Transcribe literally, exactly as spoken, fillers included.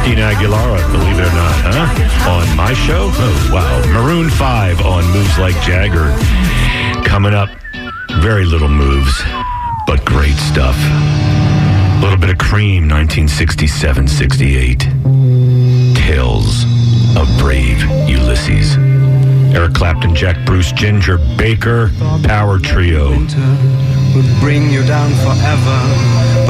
Christina Aguilera, believe it or not, huh? On my show? Oh, wow. Maroon five on Moves Like Jagger. Coming up, very little moves, but great stuff. A little bit of Cream, nineteen sixty-seven sixty-eight. Tales of Brave Ulysses. Eric Clapton, Jack Bruce, Ginger Baker, Power Trio. Winter would bring you down forever.